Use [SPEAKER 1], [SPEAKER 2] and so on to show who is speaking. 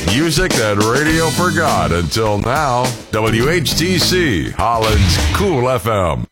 [SPEAKER 1] Music that radio forgot until now. WHTC, Holland's Cool FM.